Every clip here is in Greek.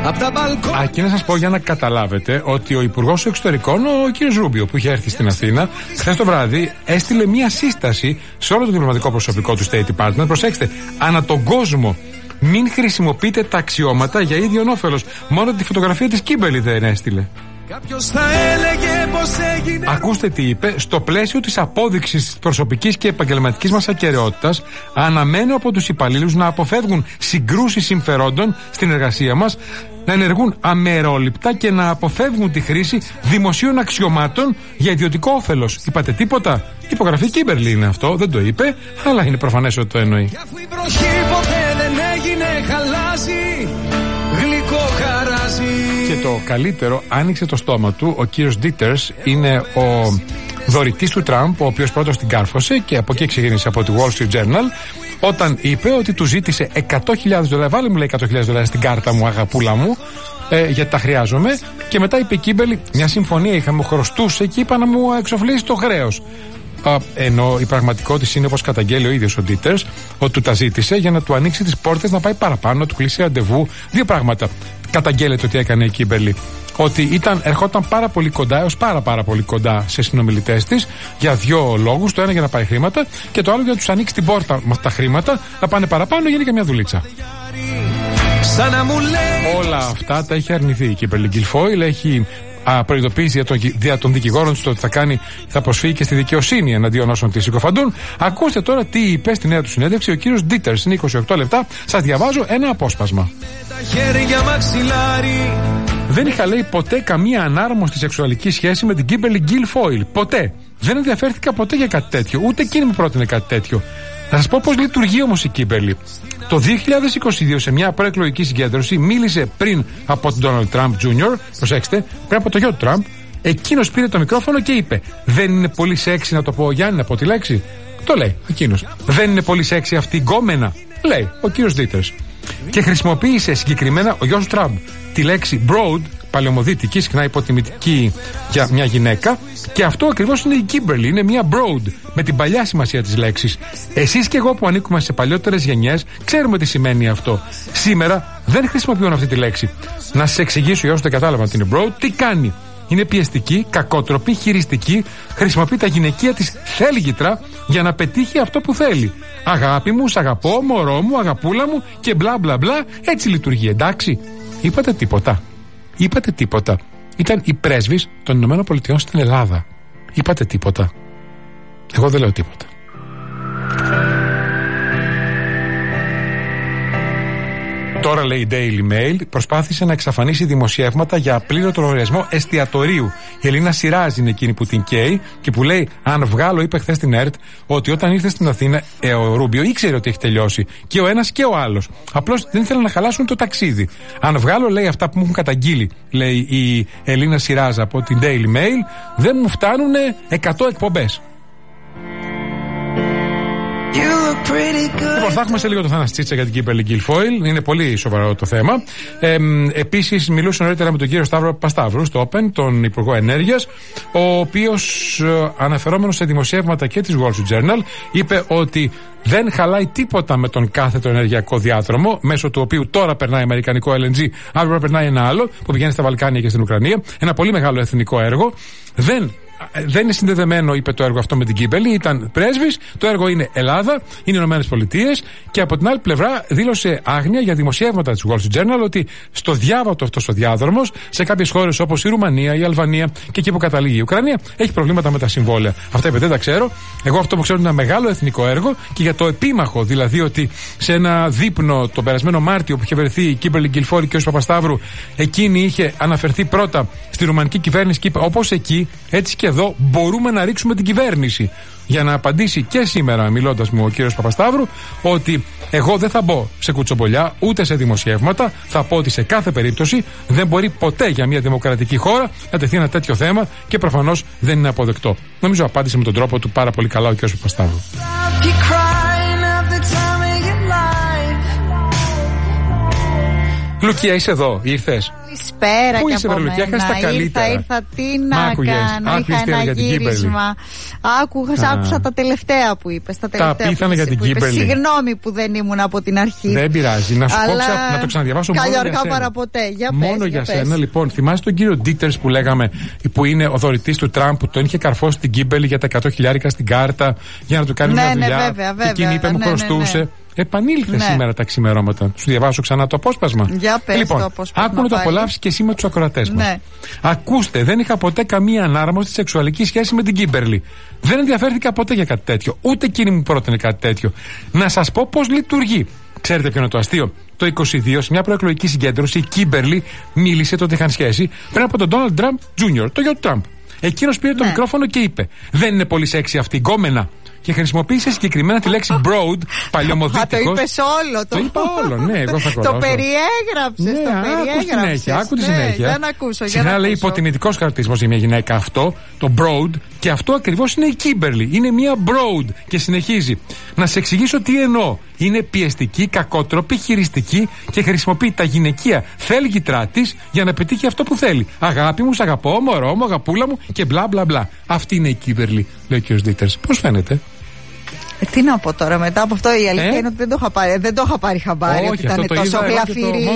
Και να σας πω για να καταλάβετε ότι ο Υπουργός Εξωτερικών, ο κ. Ρούμπιο, που είχε έρθει στην Αθήνα, χθες το βράδυ έστειλε μία σύσταση σε όλο το διπλωματικό προσωπικό του State Department. Προσέξτε, ανά τον κόσμο. Μην χρησιμοποιείτε τα αξιώματα για ίδιον όφελος. Μόνο τη φωτογραφία της Κίμπερλι δεν έστειλε. Ακούστε τι είπε. Στο πλαίσιο της απόδειξης της προσωπικής και επαγγελματικής μας ακεραιότητας, αναμένω από τους υπαλλήλους να αποφεύγουν συγκρούσεις συμφερόντων στην εργασία μας, να ενεργούν αμερόληπτα και να αποφεύγουν τη χρήση δημοσίων αξιωμάτων για ιδιωτικό όφελος. Είπατε τίποτα? Υπογραφή Κίμπερλι είναι αυτό, δεν το είπε, αλλά είναι προφανές ότι το εννοεί. Και το καλύτερο, άνοιξε το στόμα του. Ο κύριος Ντίτερς είναι ο δωρητής του Τραμπ, ο οποίος πρώτος την κάρφωσε και από εκεί ξεκίνησε, από τη Wall Street Journal, όταν είπε ότι του ζήτησε $100,000. Βάλε μου, λέει, $100,000 στην κάρτα μου, αγαπούλα μου, γιατί τα χρειάζομαι. Και μετά είπε η Κίμπερλι, μια συμφωνία είχαμε, χρωστούσε και είπα να μου εξοφλήσει το χρέος. Ενώ η πραγματικότητα είναι, όπως καταγγέλει ο ίδιος ο Ντίτερς, ότι του τα ζήτησε για να του ανοίξει τις πόρτες να πάει παραπάνω, να του κλείσει ραντεβού. Δύο πράγματα καταγγέλλεται ότι έκανε η Κίμπερλι. Ότι ερχόταν πάρα πολύ κοντά, έως πάρα πολύ κοντά σε συνομιλητές της, για δύο λόγους. Το ένα για να πάρει χρήματα και το άλλο για να τους ανοίξει την πόρτα με τα χρήματα, να πάνε παραπάνω, γίνει και μια δουλίτσα. Όλα αυτά τα έχει αρνηθεί η Κίμπερλι Γκιλφόιλ. Έχει προειδοποίηση για των δικηγόρων του ότι θα προσφύγει και στη δικαιοσύνη εναντίον όσων τη συκοφαντούν. Ακούστε τώρα τι είπε στη νέα του συνέντευξη ο κύριος Ντίτερς. Είναι 28 λεπτά. Σας διαβάζω ένα απόσπασμα. Δεν είχα, λέει, ποτέ καμία ανάρμοστη σεξουαλική σχέση με την Κίμπερλι Γκιλφόιλ. Ποτέ. Δεν ενδιαφέρθηκα ποτέ για κάτι τέτοιο. Ούτε εκείνη μου πρότεινε κάτι τέτοιο. Θα σας πω πώς λειτουργεί όμως η Κίμπερλι. Το 2022 σε μια προεκλογική συγκέντρωση μίλησε πριν από τον Ντόναλντ Τραμπ Jr. Προσέξτε, πριν από το γιο του Τραμπ. Εκείνος πήρε το μικρόφωνο και είπε: δεν είναι πολύ σεξι να το πω, Γιάννη, να πω τη λέξη? Το λέει εκείνος. Δεν είναι πολύ σεξι αυτή η γκόμενα? Λέει ο κύριος Ντίτερς. Και χρησιμοποίησε συγκεκριμένα ο γιος του Τραμπ τη λέξη broad, παλαιομοδίτικη, συχνά υποτιμητική για μια γυναίκα, και αυτό ακριβώς είναι η Κίμπερλι. Είναι μια broad με την παλιά σημασία της λέξης. Εσείς και εγώ που ανήκουμε σε παλιότερες γενιές ξέρουμε τι σημαίνει αυτό. Σήμερα δεν χρησιμοποιούν αυτή τη λέξη. Να σας εξηγήσω, για όσους δεν κατάλαβαν τι είναι broad, τι κάνει. Είναι πιεστική, κακότροπη, χειριστική, χρησιμοποιεί τα γυναικεία της θέλγητρα για να πετύχει αυτό που θέλει. Αγάπη μου, σ' αγαπώ, μωρό μου, αγαπούλα μου και μπλα μπλα μπλα. Έτσι λειτουργεί, εντάξει? Είπατε τίποτα? Είπατε τίποτα? Ήταν η πρέσβης των Ηνωμένων Πολιτειών στην Ελλάδα. Είπατε τίποτα? Εγώ δεν λέω τίποτα. Τώρα, λέει η Daily Mail, προσπάθησε να εξαφανίσει δημοσιεύματα για απλήρωτο λογαριασμό εστιατορίου. Η Ελίνα Σιράζ είναι εκείνη που την καίει και που λέει: αν βγάλω, είπε χθες στην ΕΡΤ, ότι όταν ήρθε στην Αθήνα ο Ρούμπιο ήξερε ότι έχει τελειώσει. Και ο ένας και ο άλλος. Απλώς δεν ήθελαν να χαλάσουν το ταξίδι. Αν βγάλω, λέει, αυτά που μου έχουν καταγγείλει, λέει η Ελίνα Σιράζ από την Daily Mail, δεν μου φτάνουν 100 εκπομπές. Λοιπόν, θα έχουμε σε λίγο το Θάναση Τσίτσα για την Κίμπερλι Γκιλφόιλ. Είναι πολύ σοβαρό το θέμα. Επίσης, μιλούσε νωρίτερα με τον κύριο Σταύρο Παπασταύρου στο Open, τον Υπουργό Ενέργειας, ο οποίος, αναφερόμενος σε δημοσιεύματα και της Wall Street Journal, είπε ότι δεν χαλάει τίποτα με τον κάθετο ενεργειακό διάδρομο, μέσω του οποίου τώρα περνάει αμερικανικό LNG, αύριο περνάει ένα άλλο που πηγαίνει στα Βαλκάνια και στην Ουκρανία. Ένα πολύ μεγάλο εθνικό έργο. Δεν είναι συνδεδεμένο, είπε, το έργο αυτό με την Κίμπερλι. Ήταν πρέσβης. Το έργο είναι Ελλάδα, είναι Ηνωμένες Πολιτείες. Και από την άλλη πλευρά δήλωσε άγνοια για δημοσιεύματα της Wall Street Journal ότι στο διάβατο αυτός ο διάδρομος, σε κάποιες χώρες όπως η Ρουμανία, η Αλβανία και εκεί που καταλήγει η Ουκρανία, έχει προβλήματα με τα συμβόλαια. Αυτά, είπε, δεν τα ξέρω. Εγώ αυτό που ξέρω είναι ένα μεγάλο εθνικό έργο, και για το επίμαχο, δηλαδή ότι σε ένα δείπνο τον περασμένο Μάρτιο που είχε βρεθεί η Κίμπερλι Γκιλφόιλ και ο Παπασταύρου, εκείνη είχε αναφερθεί πρώτα στη ρουμανική κυβέρνηση και είπε: όπως εκεί, έτσι και εδώ μπορούμε να ρίξουμε την κυβέρνηση. Για να απαντήσει και σήμερα, μιλώντας μου ο κύριος Παπασταύρου, ότι εγώ δεν θα μπω σε κουτσομπολιά ούτε σε δημοσιεύματα. Θα πω ότι σε κάθε περίπτωση δεν μπορεί ποτέ για μια δημοκρατική χώρα να τεθεί ένα τέτοιο θέμα και προφανώς δεν είναι αποδεκτό. Νομίζω απάντησε με τον τρόπο του πάρα πολύ καλά ο κύριος Παπασταύρου. Λουκία, είσαι εδώ, ήρθες? Καλησπέρα. Πού είσαι, Λουκία, έχασες τα καλύτερα. Ήρθα, τι να κάνω. Είχα ένα γύρισμα. Άκουσα τα τελευταία που είπες. Τα πίθανα για την Κίμπερλι. Συγγνώμη που δεν ήμουν από την αρχή. Δεν πειράζει. Να σου πω να το ξαναδιαβάσω μόνο για σένα. Παρά ποτέ. Μόνο για σένα, λοιπόν. Θυμάσαι τον κύριο Ντίτερς που λέγαμε, που είναι ο δωρητής του Τραμπ, που τον είχε καρφώσει την Κίμπερλι για τα 100.000 στην κάρτα για να του κάνει μια δουλειά. Και εκείνη είπε μου χρωστούσε. Επανήλθε σήμερα τα ξημερώματα. Σου διαβάσω ξανά το απόσπασμα. Για πες λοιπόν, το απόσπασμα. Άκου να το απολαύσεις και εσύ με τους ακροατές μας. Ναι. Ακούστε, δεν είχα ποτέ καμία ανάρμοστη σεξουαλική σχέση με την Κίμπερλι. Δεν ενδιαφέρθηκα ποτέ για κάτι τέτοιο. Ούτε εκείνη μου πρότεινε κάτι τέτοιο. Να σας πω πώς λειτουργεί. Ξέρετε ποιο είναι το αστείο? Το 22, σε μια προεκλογική συγκέντρωση, η Κίμπερλι μίλησε τότε είχαν σχέση πριν από τον Ντόναλντ Τραμπ Jr., το γιο του Τραμπ. Εκείνος πήρε το μικρόφωνο και είπε: δεν είναι πολύ σεξι αυτή η γκόμενα. Και χρησιμοποίησε συγκεκριμένα τη λέξη broad, παλιωμοδίτικος. Το είπες όλο. Το είπα όλο, ναι, εγώ θα κολλάσω. Το περιέγραψες. Άκου τη συνέχεια. Δεν ακούσω. Συχνά λέει υποτιμητικός χαρακτηρισμός για μια γυναίκα αυτό, το broad, και αυτό ακριβώς είναι η Κίμπερλι. Είναι μια broad. Και συνεχίζει. Να σε εξηγήσω τι εννοώ. Είναι πιεστική, κακότροπη, χειριστική και χρησιμοποιεί τα γυναικεία θέλγητρά της για να πετύχει αυτό που θέλει. Αγάπη μου, σ' αγαπώ, μωρό μου, αγαπούλα μου και μπλα μπλα μπλα. Αυτή είναι η Κίμπερλι, λέει ο κ. Ντίτερς. Πώς φαίνεται? Τι να πω τώρα μετά από αυτό, η αλήθεια είναι ότι δεν το είχα πάρει χαμπάρι. Ότι ήταν τόσο γλαφυρή.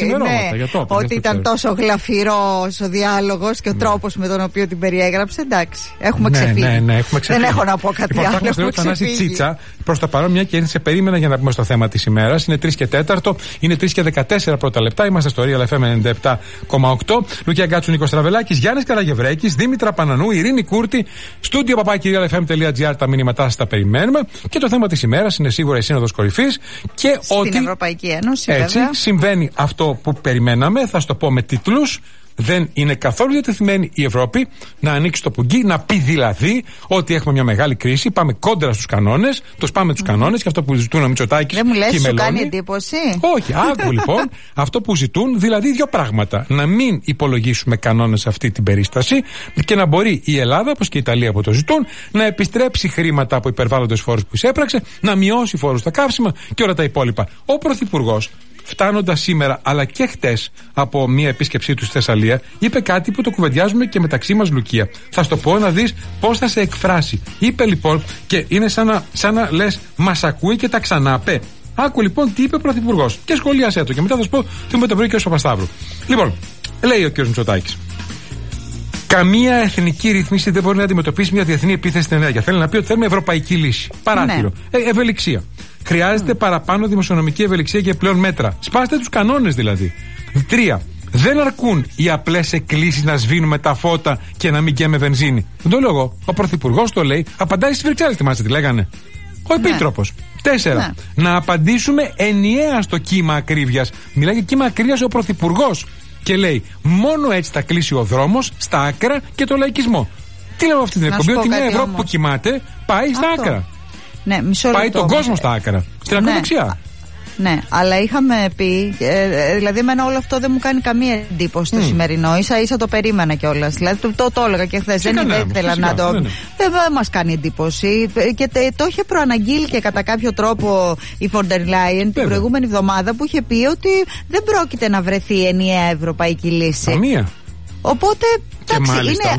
Ότι ήταν τόσο γλαφυρός ο διάλογος και ο τρόπος με τον οποίο την περιέγραψε. Εντάξει, έχουμε ξεφύγει. Δεν έχω να πω κάτι άλλο. Έχουμε Θανάση Τσίτσα. Προς το παρόν, μια και σε περίμενα για να πούμε στο θέμα της ημέρας. Είναι 3 και 4, είναι 3 και 14 πρώτα λεπτά. Είμαστε στο Real FM 97,8. Λουκία Γκάτσου, Νίκος Τραβελάκης, Γιάννης Καραγευρέκης, Δήμητρα Πανανού, Ειρήνη Κούρτη, στούντιο papaki.realfm.gr. Τα μηνύματά σας τα περιμένουμε. Και το θέμα της ημέρας είναι σίγουρα η Σύνοδος Κορυφής και στην Ευρωπαϊκή Ένωση. Έτσι βέβαια. Συμβαίνει αυτό που περιμέναμε. Θα σου το πω με τίτλους. Δεν είναι καθόλου διατεθειμένη η Ευρώπη να ανοίξει το πουγγί, να πει δηλαδή ότι έχουμε μια μεγάλη κρίση, πάμε κόντρα στους κανόνες, τους πάμε τους κανόνες και αυτό που ζητούν ο Μητσοτάκης. Δεν μου λες, σου κάνει εντύπωση? Όχι, άκου λοιπόν, αυτό που ζητούν δηλαδή δύο πράγματα. Να μην υπολογίσουμε κανόνες σε αυτή την περίσταση και να μπορεί η Ελλάδα, όπως και η Ιταλία που το ζητούν, να επιστρέψει χρήματα από υπερβάλλοντες φόρους που εισέπραξε, να μειώσει φόρους στα καύσιμα και όλα τα υπόλοιπα. Ο Πρωθυπουργός, φτάνοντας σήμερα αλλά και χτες από μια επίσκεψή του στη Θεσσαλία, είπε κάτι που το κουβεντιάζουμε και μεταξύ μας, Λουκία. Θα στο πω να δεις πώς θα σε εκφράσει. Είπε λοιπόν, και είναι σαν να λες μας ακούει και τα ξαναπέ. Άκου λοιπόν τι είπε ο Πρωθυπουργός και σχολίασέ το και μετά θα σου πω τι μου το βρει και ο Παπασταύρου. Λοιπόν, λέει ο κ. Μητσοτάκης: καμία εθνική ρύθμιση δεν μπορεί να αντιμετωπίσει μια διεθνή επίθεση στην ενέργεια. Θέλει να πει ότι θέλουμε ευρωπαϊκή λύση. Παράθυρο. Ναι. Ευελιξία. Χρειάζεται παραπάνω δημοσιονομική ευελιξία και πλέον μέτρα. Σπάστε τους κανόνες δηλαδή. 3. Δεν αρκούν οι απλές εκκλήσεις να σβήνουμε τα φώτα και να μην καίμε βενζίνη. Δεν το λέω εγώ. Ο Πρωθυπουργός το λέει. Απαντάει στις Βρυξέλλες, θυμάστε τι λέγανε. Ο Επίτροπος. 4. Ναι. Να απαντήσουμε ενιαία στο κύμα ακρίβειας. Μιλάει για κύμα ακρίβειας ο Πρωθυπουργός. Και λέει: μόνο έτσι θα κλείσει ο δρόμος στα άκρα και το λαϊκισμό. Τι λέμε αυτή την εκπομπή? Ότι μια Ευρώπη που κοιμάται πάει στα άκρα. Ναι, πάει τον κόσμο στα άκρα. Στην ακροδεξιά. Ναι, αλλά είχαμε πει, δηλαδή εμένα όλο αυτό δεν μου κάνει καμία εντύπωση το σημερινό. Ίσα-ίσα το περίμενα κιόλας. Δηλαδή το έλεγα και χθες. Δεν ήθελα να το. Δεν μας κάνει εντύπωση. Και το είχε προαναγγείλει και κατά κάποιο τρόπο η Φόντερ Λάιεν την προηγούμενη εβδομάδα, που είχε πει ότι δεν πρόκειται να βρεθεί ενιαία ευρωπαϊκή λύση. Καμία. Οπότε, εντάξει, είναι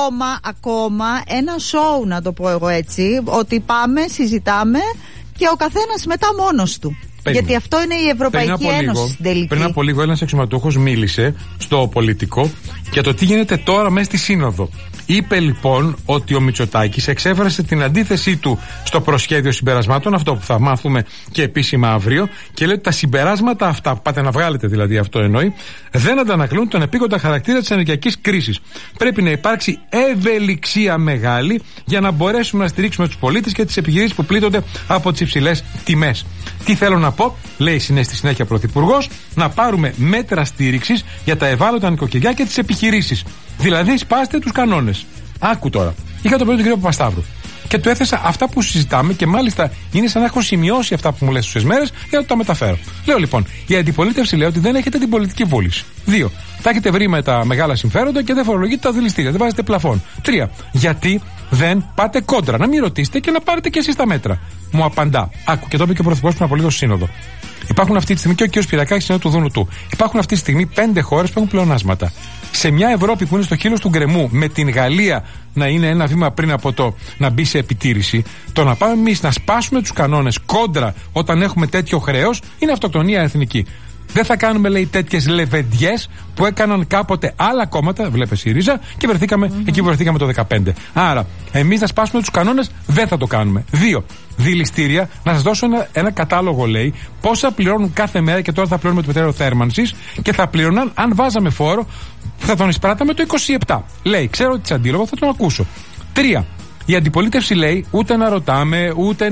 ακόμα ένα σοου, να το πω εγώ έτσι, ότι πάμε, συζητάμε και ο καθένας μετά μόνος του. Γιατί αυτό είναι η Ευρωπαϊκή Ένωση στην τελική. Πριν από λίγο ένας αξιωματούχος μίλησε στο Πολιτικό για το τι γίνεται τώρα μέσα στη Σύνοδο. Είπε λοιπόν ότι ο Μητσοτάκης εξέφρασε την αντίθεσή του στο προσχέδιο συμπερασμάτων, αυτό που θα μάθουμε και επίσημα αύριο, και λέει ότι τα συμπεράσματα αυτά, που πάτε να βγάλετε δηλαδή, αυτό εννοεί, δεν αντανακλούν τον επίγοντα χαρακτήρα της ενεργειακής κρίσης. Πρέπει να υπάρξει ευελιξία μεγάλη για να μπορέσουμε να στηρίξουμε τους πολίτες και τις επιχειρήσεις που πλήττονται από τις υψηλές τιμές. Τι θέλω να πω, λέει στη συνέχεια ο Πρωθυπουργός, να πάρουμε μέτρα στήριξης για τα ευάλωτα νοικοκυριά και τις επιχειρήσεις. Δηλαδή, σπάστε τους κανόνες. Άκου τώρα. Είχα το πρωί τον κύριο Παπασταύρου και του έθεσα αυτά που συζητάμε και μάλιστα είναι σαν να έχω σημειώσει αυτά που μου λες στις μέρες για να τα μεταφέρω. Λέω λοιπόν, η αντιπολίτευση λέει ότι δεν έχετε την πολιτική βούληση. 2. Τα έχετε βρει με τα μεγάλα συμφέροντα και δεν φορολογείτε τα δηληστήρια. Δεν βάζετε πλαφόν. 3. Γιατί δεν πάτε κόντρα. Να μην ρωτήσετε και να πάρετε και εσείς τα μέτρα. Μου απαντά. Άκου, και το είπε και ο Πρωθυπουργός πριν από λίγο στη Σύνοδο. Υπάρχουν αυτή τη στιγμή, και ο κ. Σπυρακάκης είναι του Δούνου του. Υπάρχουν αυτή τη στιγμή 5 χώρες που έχουν πλεονάσματα. Σε μια Ευρώπη που είναι στο χείλος του γκρεμού, με την Γαλλία να είναι ένα βήμα πριν από το να μπει σε επιτήρηση, το να πάμε εμείς να σπάσουμε τους κανόνες κόντρα όταν έχουμε τέτοιο χρέος είναι αυτοκτονία εθνική. Δεν θα κάνουμε, λέει, τέτοιες λεβεντιές που έκαναν κάποτε άλλα κόμματα, βλέπε ΣΥΡΙΖΑ, και βρεθήκαμε εκεί που βρεθήκαμε το 2015. Άρα, εμείς να σπάσουμε τους κανόνες δεν θα το κάνουμε. 2. Δηληστήρια, να σας δώσω ένα κατάλογο, λέει, πόσα πληρώνουν κάθε μέρα, και τώρα θα πληρώνουμε το πετρέλαιο θέρμανσης, και θα πληρώναν αν βάζαμε φόρο, θα τον εισπράταμε το 27. Λέει, ξέρω ότι είναι αντίλογο, θα τον ακούσω. 3. Η αντιπολίτευση λέει ούτε να ρωτάμε, ούτε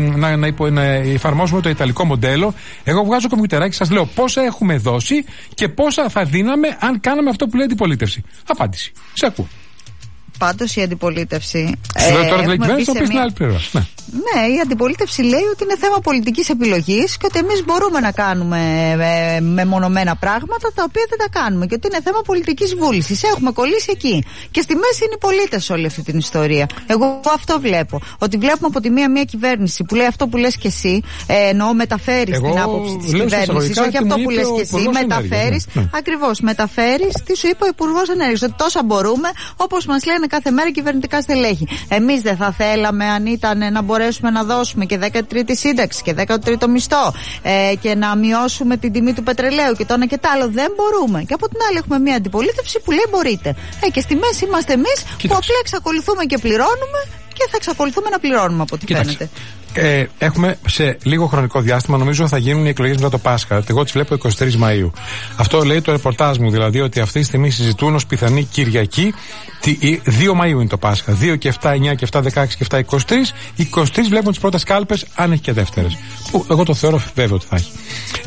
να εφαρμόσουμε το ιταλικό μοντέλο. Εγώ βγάζω κομπιουτεράκι, σας λέω πόσα έχουμε δώσει και πόσα θα δίναμε αν κάναμε αυτό που λέει η αντιπολίτευση. Απάντηση. Σε ακούω. Πάντως η αντιπολίτευση. Σου λέω τώρα την κυβέρνηση, θα πει στην άλλη πλευρά. Ναι, η αντιπολίτευση λέει ότι είναι θέμα πολιτικής επιλογής και ότι εμείς μπορούμε να κάνουμε μεμονωμένα πράγματα τα οποία δεν τα κάνουμε και ότι είναι θέμα πολιτικής βούλησης. Έχουμε κολλήσει εκεί. Και στη μέση είναι οι πολίτες σε όλη αυτή την ιστορία. Εγώ αυτό βλέπω. Ότι βλέπουμε από τη μία κυβέρνηση που λέει αυτό που λες και εσύ, εννοώ μεταφέρεις την άποψη της κυβέρνησης, όχι αυτό που λες και εσύ. Μεταφέρεις, ακριβώς, μεταφέρεις τι σου είπε ο Υπουργός Ενέργειας. Ότι τόσα μπορούμε, όπως μας λένε κάθε μέρα κυβερνητικά στελέχη. Εμείς δεν θα θέλαμε, αν ήταν, να μπορέσουμε να δώσουμε και 13η σύνταξη και 13ο μισθό και να μειώσουμε την τιμή του πετρελαίου και το ένα και το άλλο. Δεν μπορούμε. Και από την άλλη έχουμε μια αντιπολίτευση που λέει μπορείτε. Και στη μέση είμαστε εμείς που απλά εξακολουθούμε και πληρώνουμε και θα εξακολουθούμε να πληρώνουμε από ό,τι φαίνεται. Έχουμε σε λίγο χρονικό διάστημα, νομίζω θα γίνουν οι εκλογές μετά το Πάσχα. Εγώ τις βλέπω 23 Μαΐου. Αυτό λέει το ρεπορτάζ μου, δηλαδή ότι αυτή τη στιγμή συζητούν ως πιθανή Κυριακή. 2 Μαΐου είναι το Πάσχα. 2 και 7, 9 και 7, 16 και 7, 23. 23 βλέπουν τις πρώτες κάλπες, αν έχει και δεύτερες. Που εγώ το θεωρώ βέβαιο ότι θα έχει.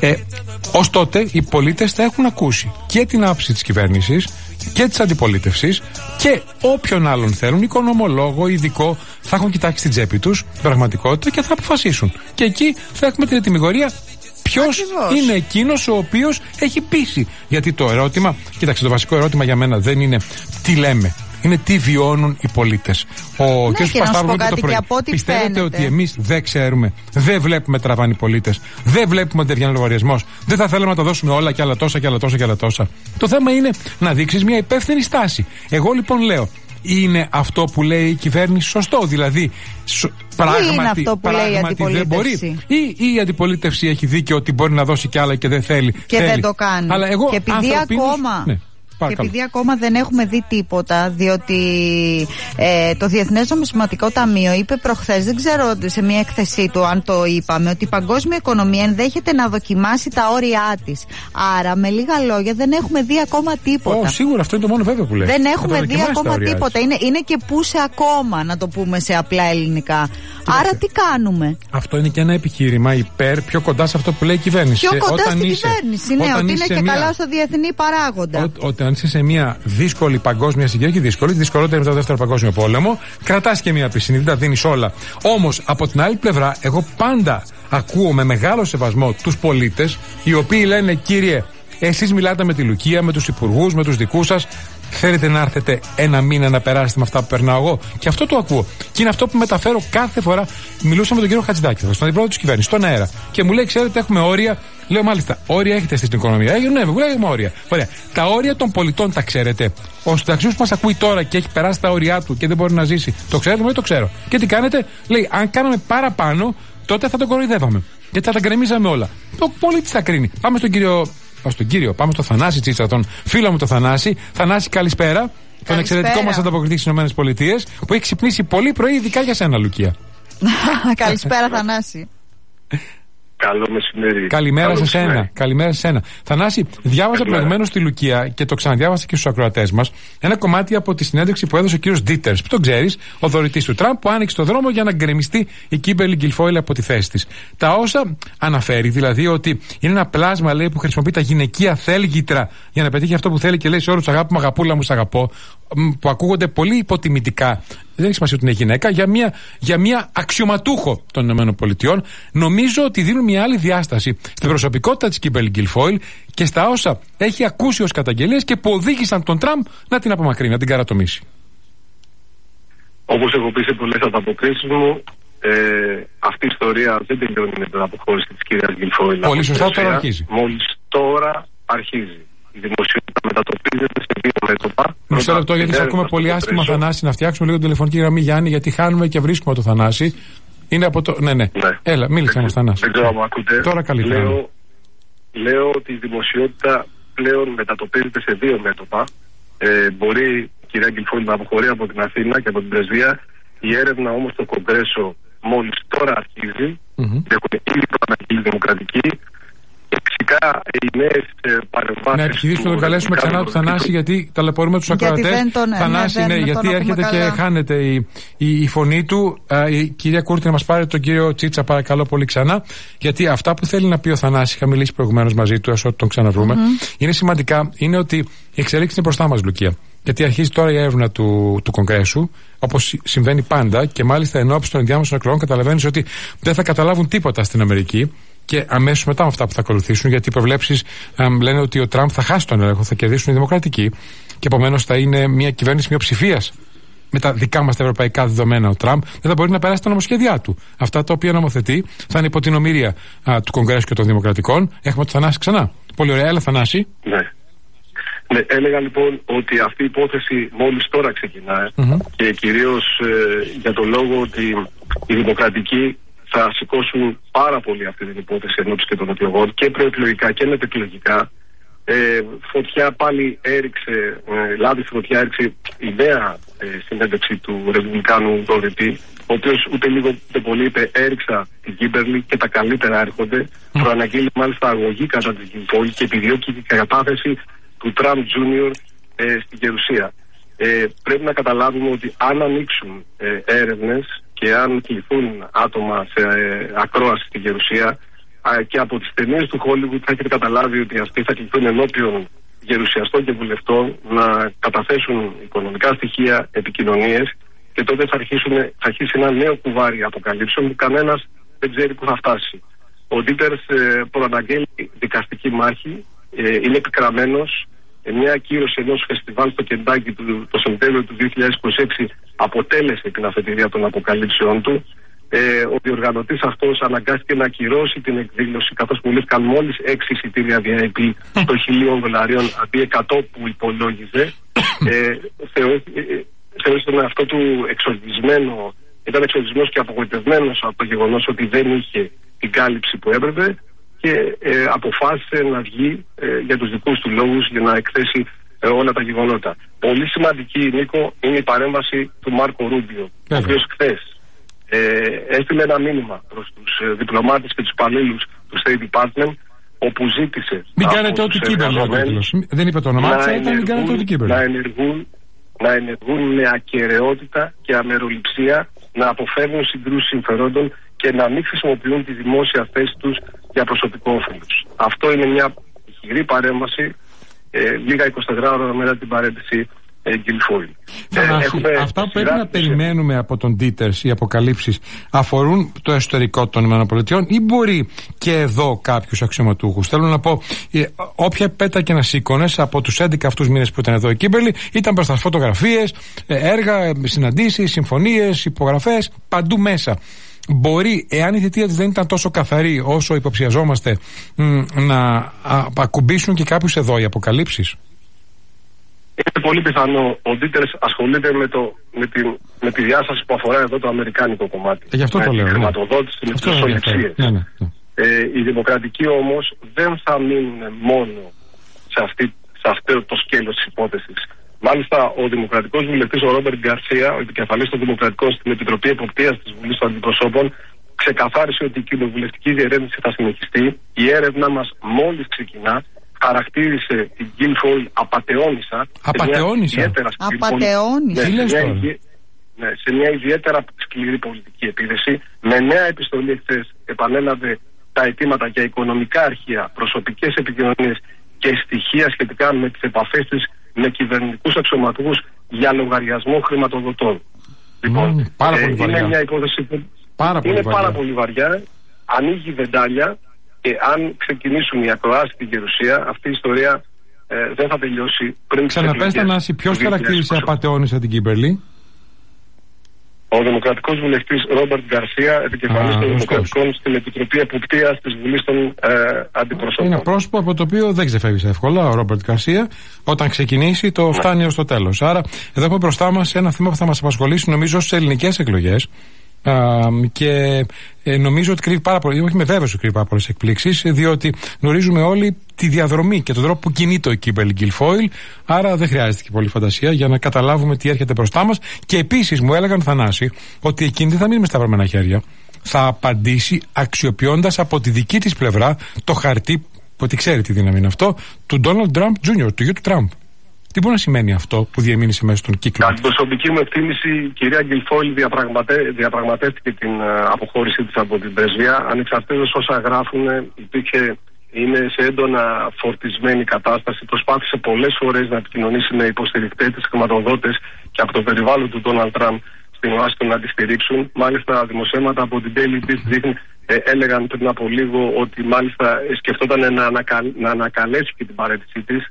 Ως τότε οι πολίτες θα έχουν ακούσει και την άποψη της κυβέρνησης και της αντιπολίτευσης και όποιον άλλον θέλουν, οικονομολόγο, ειδικό, θα έχουν κοιτάξει στην τσέπη τους την πραγματικότητα και θα αποφασίσουν. Και εκεί θα έχουμε την ετοιμιγορία ποιος είναι εκείνος ο οποίος έχει πείσει. Γιατί το ερώτημα, κοίταξε, το βασικό ερώτημα για μένα δεν είναι τι λέμε. Είναι τι βιώνουν οι πολίτες. Ο κ. Πασταύρου είπε το πρωί. Πιστεύετε ότι εμείς δεν ξέρουμε, δεν βλέπουμε τραβάνει οι πολίτες, δεν βλέπουμε ότι δεν βγαίνει λογαριασμός, δεν θα θέλαμε να τα δώσουμε όλα και άλλα τόσα και άλλα τόσα και άλλα τόσα. Το θέμα είναι να δείξεις μια υπεύθυνη στάση. Εγώ λοιπόν λέω, είναι αυτό που λέει η κυβέρνηση σωστό? Δηλαδή, πράγματι δεν μπορεί? Ή η αντιπολίτευση έχει δίκιο ότι μπορεί να δώσει κι άλλα και δεν θέλει? Και δεν το κάνει. Αλλά εγώ, και επειδή ακόμα. Ναι. Και επειδή ακόμα δεν έχουμε δει τίποτα, διότι το Διεθνές Νομισματικό Ταμείο είπε προχθές, δεν ξέρω σε μια έκθεσή του αν το είπαμε, ότι η παγκόσμια οικονομία ενδέχεται να δοκιμάσει τα όρια της. Άρα, με λίγα λόγια, δεν έχουμε δει ακόμα τίποτα. Σίγουρα, αυτό είναι το μόνο βέβαιο που λέει. Δεν έχουμε δει ακόμα τίποτα. Είναι και πούσε ακόμα, να το πούμε σε απλά ελληνικά. Άρα, τι κάνουμε? Αυτό είναι και ένα επιχείρημα υπέρ, πιο κοντά σε αυτό που λέει η κυβέρνηση. Πιο κοντά στην κυβέρνηση, ναι, ότι είναι και καλά στο διεθνή παράγοντα. Αν είσαι σε μια δύσκολη παγκόσμια συγκυρία, δυσκολότερη μετά το Δεύτερο Παγκόσμιο Πόλεμο, κρατάς και μια πισινή, δεν τα δίνεις όλα. Όμως, από την άλλη πλευρά, εγώ πάντα ακούω με μεγάλο σεβασμό τους πολίτες, οι οποίοι λένε, κύριε, εσείς μιλάτε με τη Λουκία, με τους υπουργούς, με τους δικούς σας. Θέλετε να έρθετε ένα μήνα να περάσετε με αυτά που περνάω εγώ? Και αυτό το ακούω. Και είναι αυτό που μεταφέρω κάθε φορά. Μιλούσα με τον κύριο Χατζηδάκη, στον αντιπρόεδρο της κυβέρνησης, στον αέρα. Και μου λέει, ξέρετε, έχουμε όρια. Λέω, μάλιστα, όρια έχετε στην οικονομία? Ναι, μου λέει, έχουμε όρια. Ωραία. Τα όρια των πολιτών τα ξέρετε? Ο συνταξιούχος που μας ακούει τώρα και έχει περάσει τα όρια του και δεν μπορεί να ζήσει, το ξέρετε? Μου το ξέρω. Και τι κάνετε? Λέει, αν κάναμε παραπάνω, τότε θα τον κοροϊδεύαμε. Γιατί θα τα γκρεμίζαμε όλα. Το πολίτης θα κρίνει. Πάμε πάμε στο Θανάση Τσίτσα, τον φίλο μου τον Θανάση. Θανάση, καλησπέρα. Τον εξαιρετικό μας ανταποκριτή στις ΗΠΑ, που έχει ξυπνήσει πολύ πρωί, ειδικά για σένα, Λουκία. Καλησπέρα, Θανάση. Καλό μεσημέρι. Καλημέρα σε σένα. Θανάση, διάβαζα προηγουμένως στη Λουκία και το ξαναδιάβασα και στους ακροατές μας ένα κομμάτι από τη συνέντευξη που έδωσε ο κύριος Ντίτερς, που τον ξέρεις, ο δωρητής του Τραμπ, που άνοιξε το δρόμο για να γκρεμιστεί η Κίμπερλι Γκιλφόιλ από τη θέση της. Τα όσα αναφέρει, δηλαδή ότι είναι ένα πλάσμα, λέει, που χρησιμοποιεί τα γυναικεία θέλγητρα για να πετύχει αυτό που θέλει και λέει σε όλους τους αγάπη μου, αγαπούλα μου, σ' αγαπώ, που ακούγονται πολύ υποτιμητικά. Δεν έχει σημασία ότι είναι γυναίκα, για μια αξιωματούχο των ΗΠΑ. Νομίζω ότι δίνουν μια άλλη διάσταση στην προσωπικότητα της Κίμπερλι Γκιλφόιλ και στα όσα έχει ακούσει ως καταγγελίες και που οδήγησαν τον Τραμπ να την απομακρύνει, να την καρατομήσει. Όπως έχω πει σε πολλές ανταποκρίσεις μου, αυτή η ιστορία δεν τελειώνει με την αποχώρηση της κυρίας Γκιλφόιλ. Πολύ σωστά, τώρα αρχίζει. Μόλις τώρα αρχίζει. Η δημοσιότητα μετατοπίζεται σε δύο μέτωπα. Μισό λεπτό, γιατί σε ακούμε πολύ άσχημα, Θανάση. Να φτιάξουμε λίγο την τηλεφωνική γραμμή, Γιάννη, γιατί χάνουμε και βρίσκουμε το Θανάση. Είναι από το. Ναι. Έλα, μίλησε μας, Θανάση. Δεν ξέρω αν μου ακούτε. Τώρα καλύτερα. Λέω ότι η δημοσιότητα πλέον μετατοπίζεται σε δύο μέτωπα. Μπορεί η κυρία Γκιλφόιλ να αποχωρεί από την Αθήνα και από την πρεσβεία. Η έρευνα όμως στο Κογκρέσο μόλις τώρα αρχίζει. Έχουν ήδη προαναγγείλει δημοκρατική. Φυσικά οι νέες παρεμβάσεις. Ναι, επιχειρήσουμε να τον καλέσουμε ξανά του Θανάση, γιατί ταλαιπωρούμε τους ακροατές. Θανάση, ναι, γιατί έρχεται και χάνεται η φωνή του. Η κυρία Κούρτη, να μας πάρει τον κύριο Τσίτσα, παρακαλώ πολύ ξανά. Γιατί αυτά που θέλει να πει ο Θανάσης, είχα μιλήσει προηγουμένως μαζί του, όσο τον ξαναβρούμε, είναι σημαντικά. Είναι ότι η εξέλιξη είναι μπροστά μας, Λουκία. Γιατί αρχίζει τώρα η έρευνα του Κογκρέσου, όπως συμβαίνει πάντα, και μάλιστα εν ώψη των ενδιάμεσων εκλογών καταλαβαίνεις ότι δεν θα καταλάβουν τίποτα στην Αμερική. Και αμέσως μετά με αυτά που θα ακολουθήσουν, γιατί οι προβλέψεις λένε ότι ο Τραμπ θα χάσει τον έλεγχο, θα κερδίσουν οι δημοκρατικοί, και επομένως θα είναι μια κυβέρνηση μειοψηφίας. Με τα δικά μας τα ευρωπαϊκά δεδομένα, ο Τραμπ δεν θα μπορεί να περάσει τα νομοσχέδιά του. Αυτά τα οποία νομοθετεί θα είναι υπό την ομήρεια του Κογκρέσου και των Δημοκρατικών. Έχουμε το Θανάση ξανά. Πολύ ωραία, έλα Θανάση. Ναι, έλεγα λοιπόν ότι αυτή η υπόθεση μόλις τώρα ξεκινάει και κυρίως για τον λόγο ότι οι δημοκρατικοί θα σηκώσουν πάρα πολύ αυτή την υπόθεση ενώπιση και των εκλογών και προεκλογικά και μετεκλογικά. Φωτιά πάλι έριξε, λάδι στη φωτιά έριξε η νέα συνέντευξη του Ρεπουμπλικάνου Ντόρετη, ο οποίος ούτε λίγο ούτε πολύ είπε έριξα την Κίμπερλι και τα καλύτερα έρχονται. Προαναγγείλει μάλιστα αγωγή κατά της Γκιλφόιλ και επιδιώκει την κατάθεση του Τραμπ Τζούνιορ στην Γερουσία. Πρέπει να καταλάβουμε ότι αν ανοίξουν έρευνες και αν κληθούν άτομα σε ακρόαση στη Γερουσία, και από τις ταινίες του Χόλιγουντ θα έχετε καταλάβει ότι αυτοί θα κληθούν ενώπιον γερουσιαστών και βουλευτών να καταθέσουν οικονομικά στοιχεία, επικοινωνίες, και τότε θα αρχίσει ένα νέο κουβάρι αποκαλύψεων που κανένας δεν ξέρει που θα φτάσει. Ο Ντίτερς προαναγγέλει δικαστική μάχη, είναι επικραμμένος. Μια ακύρωση ενός φεστιβάλ στο Κεντάκι το Σεπτέμβριο του 2026 αποτέλεσε την αφετηρία των αποκαλύψεων του. Ο διοργανωτής αυτός αναγκάστηκε να ακυρώσει την εκδήλωση, καθώς πουλήθηκαν μόλις 6 εισιτήρια VIP στο $1.000 αντί 100 που υπολόγιζε. Θεώρησε τον εαυτό του εξοργισμένο, ήταν εξοργισμένος και απογοητευμένος από το γεγονός ότι δεν είχε την κάλυψη που έπρεπε, και αποφάσισε να βγει για τους δικούς του λόγους για να εκθέσει όλα τα γεγονότα. Πολύ σημαντική, Νίκο, είναι η παρέμβαση του Μάρκο Ρούμπιο, ο οποίος χθες έστειλε ένα μήνυμα προς τους διπλωμάτες και τους υπαλλήλους του State Department, όπου ζήτησε μην κάνετε ό,τι Κίμπερλι. Δεν είπε το όνομά της, αλλά μην κάνετε ό,τι Κίμπερλι. Να ενεργούν με ακεραιότητα και αμεροληψία, να αποφεύγουν συγκρούσεις συμφερόντων και να μην χρησιμοποιούν τη δημόσια θέση τους για προσωπικό όφελος. Αυτό είναι μια ηχηρή παρέμβαση λίγα 24 ώρα μετά την παρέτηση Γκιλφόιλ. Αυτά που πρέπει να περιμένουμε από τον Ντίτερς, οι αποκαλύψεις, αφορούν το εσωτερικό των ΗΠΑ ή μπορεί και εδώ κάποιους αξιωματούχους? Θέλω να πω, όποια πέτα και να σήκωνες από τους 11 αυτούς μήνες που ήταν εδώ η Κίμπερλι, ήταν μπροστά φωτογραφίες, έργα, συναντήσεις, συμφωνίες, υπογραφές, παντού μέσα. Μπορεί, εάν η θητεία της δεν ήταν τόσο καθαρή όσο υποψιαζόμαστε, να ακουμπήσουν και κάποιους εδώ οι αποκαλύψεις? Είναι πολύ πιθανό. Ο Ντίτερς ασχολείται με τη διάσταση που αφορά εδώ το αμερικάνικο κομμάτι. Γι' αυτό το λέω. Τη χρηματοδότηση, με τις προσωληψίες. Οι δημοκρατικοί όμως δεν θα μείνουν μόνο σε αυτό το σκέλος της υπόθεσης. Μάλιστα, ο δημοκρατικός βουλευτής ο Ρόμπερτ Γκαρσία, ο επικεφαλής των Δημοκρατικών στην Επιτροπή Εποπτείας της Βουλής των Αντιπροσώπων, ξεκαθάρισε ότι η κοινοβουλευτική διερεύνηση θα συνεχιστεί. Η έρευνά μας μόλις ξεκινά. Χαρακτήρισε την Γκιλφόιλ απατεώνισσα. Σε μια ιδιαίτερα σκληρή πολιτική επίθεση. Με νέα επιστολή χθες επανέλαβε τα αιτήματα για οικονομικά αρχεία, προσωπικές επικοινωνίες και στοιχεία σχετικά με τις επαφές της με κυβερνητικούς αξιωματούχους για λογαριασμό χρηματοδοτών. Λοιπόν, είναι μια υπόθεση που είναι πάρα πολύ βαριά, ανοίγει βεντάλια, και αν ξεκινήσουν οι ακροάσεις στην Γερουσία, αυτή η ιστορία δεν θα τελειώσει πριν τις εκλογές. Ξαναπέστε, Νάση, ποιος χαρακτήρισε απατεώνισσα την Κίμπερλι? Ο δημοκρατικός βουλευτής Ρόμπερτ Γκαρσία, επικεφαλής των Δημοκρατικών στην Επιτροπή Εποπτείας της Βουλής των Αντιπροσώπων. Είναι ένα πρόσωπο από το οποίο δεν ξεφεύγει εύκολα ο Ρόμπερτ Γκαρσία. Όταν ξεκινήσει, το φτάνει ως το τέλος. Άρα, εδώ έχουμε μπροστά μας ένα θέμα που θα μας απασχολήσει, νομίζω, στις ελληνικές εκλογές. Και νομίζω ότι κρύβει πάρα πολύ, όχι με βέβαιος ότι κρύβει πάρα πολλές εκπλήξεις, διότι γνωρίζουμε όλοι τη διαδρομή και τον τρόπο που κινείται ο Κίμπερλι Γκιλφόιλ. Άρα δεν χρειάζεται και πολύ φαντασία για να καταλάβουμε τι έρχεται μπροστά μας. Και επίσης μου έλεγαν, Θανάση, ότι εκείνη δεν θα μείνει με σταυρωμένα χέρια. Θα απαντήσει αξιοποιώντας από τη δική της πλευρά το χαρτί, ότι ξέρει τι δύναμη είναι αυτό, του Ντόναλντ Τραμπ Jr., του γιου του Τραμπ. Τι μπορεί να σημαίνει αυτό που διεμήνυσε μέσα στον κύκλο? Κατά την προσωπική μου εκτίμηση, η κυρία Γκιλφόιλ διαπραγματεύτηκε την αποχώρησή της από την πρεσβεία. Ανεξαρτήτως όσα γράφουν, είναι σε έντονα φορτισμένη κατάσταση. Προσπάθησε πολλές φορές να επικοινωνήσει με υποστηρικτές της, χρηματοδότες και από το περιβάλλον του Ντόναλντ Τραμπ στην Ουάσιγκτον να τη στηρίξουν. Μάλιστα, δημοσιεύματα από την Daily Beast έλεγαν πριν από λίγο ότι μάλιστα σκεφτόταν να ανακαλέσει και την παρέτησή της.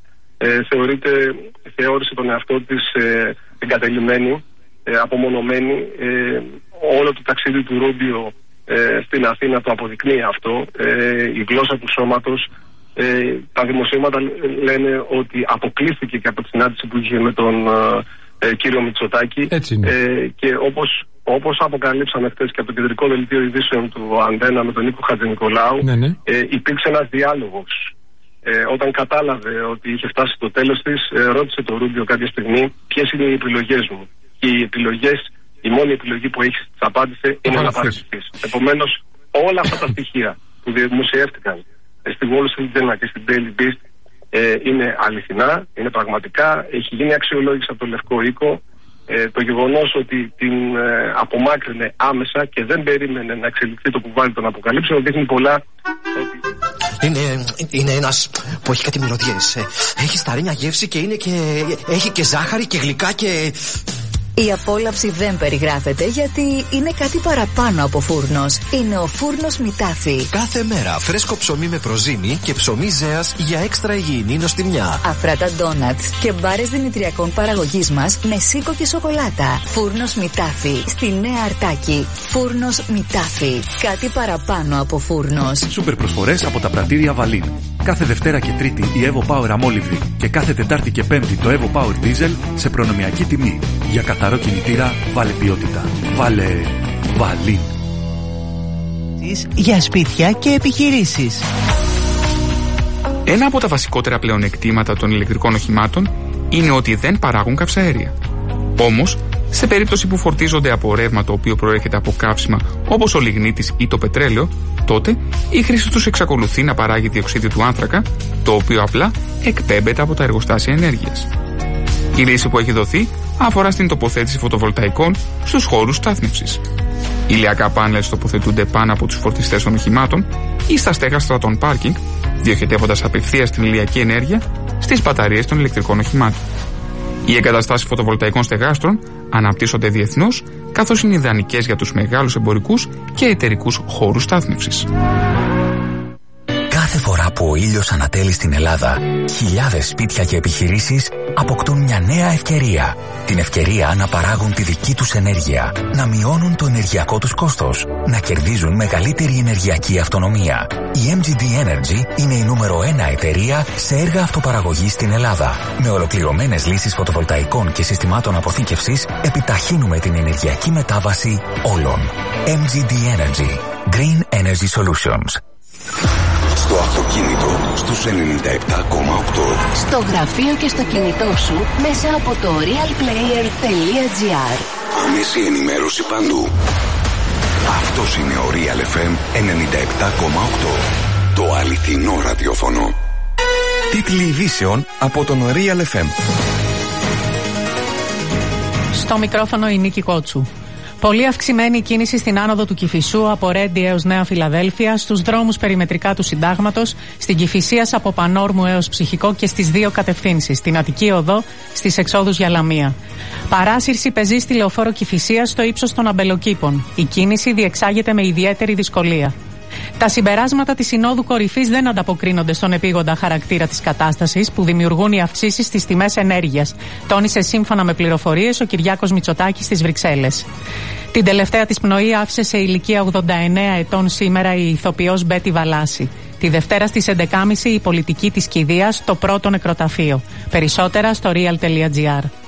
Θεώρησε τον εαυτό της εγκατελειμμένη, απομονωμένη. Όλο το ταξίδι του Ρούμπιο στην Αθήνα το αποδεικνύει αυτό. Η γλώσσα του σώματος. Τα δημοσίευματα λένε ότι αποκλείστηκε και από τη συνάντηση που είχε με τον κύριο Μητσοτάκη. Και όπως αποκαλύψαμε χθες και από το κεντρικό δελτίο ειδήσεων του Αντένα με τον Νίκο Χατζηνικολάου, υπήρξε ένας διάλογος. Όταν κατάλαβε ότι είχε φτάσει στο τέλος της, ρώτησε τον Ρούμπιο κάποια στιγμή ποιες είναι οι επιλογές μου. Και η μόνη επιλογή που έχει, της απάντησε, είναι να παραιτηθείς. Επομένως, όλα αυτά τα στοιχεία που δημοσιεύτηκαν στη Wall Street Journal και στην Daily Beast είναι αληθινά, είναι πραγματικά. Έχει γίνει αξιολόγηση από το Λευκό Οίκο. Το γεγονός ότι την απομάκρυνε άμεσα και δεν περίμενε να εξελιχθεί το κουβάλι των αποκαλύψεων δείχνει πολλά. Είναι ένας που έχει κάτι μυρωδιές. Έχει σταρίνια γεύση και έχει και ζάχαρη και γλυκά και... Η απόλαυση δεν περιγράφεται γιατί είναι κάτι παραπάνω από φούρνος. Είναι ο φούρνος Μητάφι. Κάθε μέρα φρέσκο ψωμί με προζύμι και ψωμί ζέας για έξτρα υγιεινή νοστιμιά. Αφράτα ντόνατς και μπάρες δημητριακών παραγωγής μας με σίκο και σοκολάτα. Φούρνος Μητάφι. Στη Νέα Αρτάκη. Φούρνος Μητάφι. Κάτι παραπάνω από φούρνος. Σούπερ προσφορές από τα πρατήρια Βαλίν. Κάθε Δευτέρα και Τρίτη η Evo Power αμόλυβδη και κάθε Τετάρτη και Πέμπτη το Evo Power Diesel σε προνομιακή τιμή. Για καθαρό κινητήρα, βάλε ποιότητα. Βάλε Βαλίν. Για σπίτια και επιχειρήσεις. Ένα από τα βασικότερα πλεονεκτήματα των ηλεκτρικών οχημάτων είναι ότι δεν παράγουν καυσαέρια. Όμως, σε περίπτωση που φορτίζονται από ρεύμα το οποίο προέρχεται από καύσιμα όπως ο λιγνίτης ή το πετρέλαιο, τότε η χρήση τους εξακολουθεί να παράγει διοξείδιο του άνθρακα, το οποίο απλά εκπέμπεται από τα εργοστάσια ενέργειας. Η λύση που έχει δοθεί αφορά στην τοποθέτηση φωτοβολταϊκών στους χώρους στάθμευσης. Ηλιακά πάνελ τοποθετούνται πάνω από τους φορτιστές των οχημάτων ή στα στέγαστρα των πάρκινγκ, διοχετεύοντας απευθείας την ηλιακή ενέργεια στις μπαταρίες των ηλεκτρικών οχημάτων. Οι εγκαταστάσεις φωτοβολταϊκών στεγάστρων αναπτύσσονται διεθνώς, καθώς είναι ιδανικές για τους μεγάλους εμπορικούς και εταιρικούς χώρους στάθμευσης. Κάθε φορά που ο ήλιος ανατέλει στην Ελλάδα, χιλιάδες σπίτια και επιχειρήσεις αποκτούν μια νέα ευκαιρία. Την ευκαιρία να παράγουν τη δική τους ενέργεια, να μειώνουν το ενεργειακό τους κόστος, να κερδίζουν μεγαλύτερη ενεργειακή αυτονομία. Η MGD Energy είναι η νούμερο 1 εταιρεία σε έργα αυτοπαραγωγής στην Ελλάδα. Με ολοκληρωμένες λύσεις φωτοβολταϊκών και συστημάτων αποθήκευσης, επιταχύνουμε την ενεργειακή μετάβαση όλων. MGD Energy. Green Energy Solutions. Στο αυτοκίνητο, στους 97,8. Στο γραφείο και στο κινητό σου, μέσα από το realplayer.gr. Άμεση ενημέρωση παντού. Αυτός είναι ο Real FM 97,8. Το αληθινό ραδιόφωνο. Τίτλοι ειδήσεων από τον Real FM. Στο μικρόφωνο η Νίκη Κότσου. Πολύ αυξημένη κίνηση στην άνοδο του Κηφισού από Ρέντι έως Νέα Φιλαδέλφια, στους δρόμους περιμετρικά του Συντάγματος, στην Κηφισίας από Πανόρμου έως Ψυχικό και στις δύο κατευθύνσεις, στην Αττική Οδό, στις εξόδους για Λαμία. Παράσυρση πεζή στη λεωφόρο Κηφισίας στο ύψος των Αμπελοκήπων. Η κίνηση διεξάγεται με ιδιαίτερη δυσκολία. Τα συμπεράσματα της Συνόδου Κορυφής δεν ανταποκρίνονται στον επίγοντα χαρακτήρα της κατάστασης που δημιουργούν οι αυξήσεις στις τιμές ενέργειας, τόνισε σύμφωνα με πληροφορίες ο Κυριάκος Μητσοτάκης στις Βρυξέλλες. Την τελευταία της πνοή άφησε σε ηλικία 89 ετών σήμερα η ηθοποιός Μπέτη Βαλάση. Τη Δευτέρα στις 11.30 η πολιτική της κηδείας στο πρώτο νεκροταφείο. Περισσότερα στο real.gr.